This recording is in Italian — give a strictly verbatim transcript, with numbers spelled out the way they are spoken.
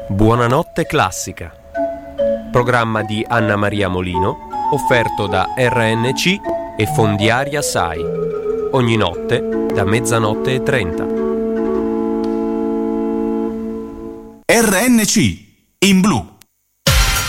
Buonanotte Classica, programma di Anna Maria Molino, offerto da R N C e Fondiaria Sai, ogni notte da mezzanotte e trenta. R N C, in blu.